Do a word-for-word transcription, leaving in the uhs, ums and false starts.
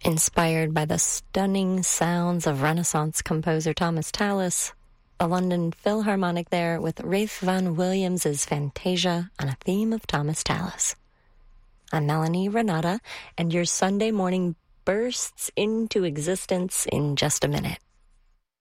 inspired by the stunning sounds of Renaissance composer Thomas Tallis, a London Philharmonic there with Ralph Vaughan Williams' Fantasia on a theme of Thomas Tallis. I'm Melanie Renata, and your Sunday morning bursts into existence in just a minute.